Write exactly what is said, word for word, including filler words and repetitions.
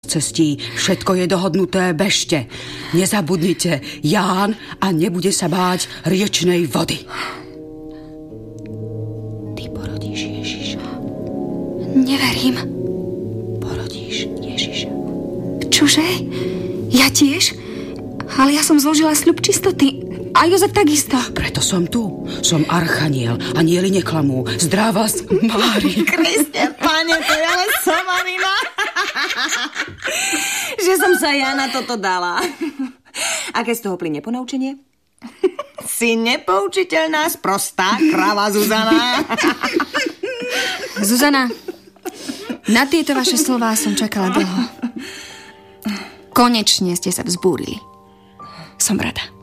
cestí. Všetko je dohodnuté, bežte. Nezabudnite, Ján a nebude sa báť riečnej vody. Ty porodíš Ježiša. Neverím. Porodíš Ježiša. Čože? Ja tiež? Ale ja som zložila sľub čistoty. A Jozef takisto. Preto som tu. Som archaniel. Anieli neklamú. Zdravá vás, Mária. Kriste, pane, to je ale somarina. Že som sa ja na toto dala. Aké z toho plyne ponaučenie? Si nepoučiteľná, sprostá krava Zuzana. Zuzana, na tieto vaše slová som čakala dlho. Konečne ste sa vzbúrili. Som rada.